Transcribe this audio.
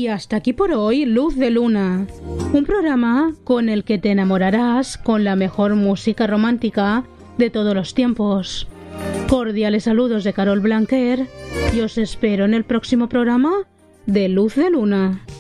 Y hasta aquí por hoy Luz de Luna, un programa con el que te enamorarás con la mejor música romántica de todos los tiempos. Cordiales saludos de Carol Blanquer y os espero en el próximo programa de Luz de Luna.